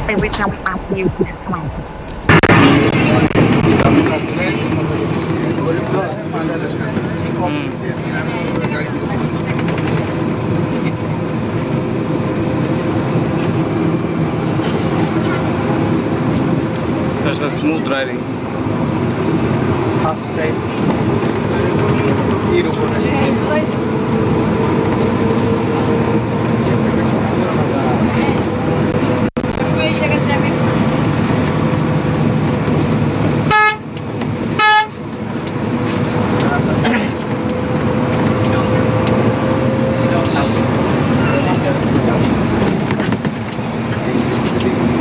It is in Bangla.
every time after you come. There's a smooth riding.